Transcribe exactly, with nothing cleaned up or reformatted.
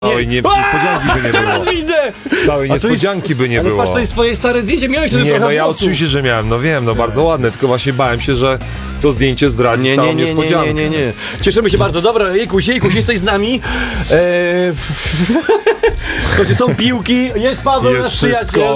Całej nie, niespodzianki by nie Teraz było. widzę! Całej A to jest- niespodzianki by nie Ale było. patrz, to jest twoje stare zdjęcie, miałeś wtedy Nie, trochę no ja włosów. oczywiście, że miałem, no wiem, no bardzo ładne, tylko właśnie bałem się, że to zdjęcie zdradzi Nie, całą nie, nie, nie, niespodziankę. nie, nie, nie. Cieszymy się bardzo. Dobra, Jejkuś, Jejkuś, jesteś z nami. Eee... Słuchajcie, są piłki, jest Paweł, Jest nasz przyjaciel. wszystko.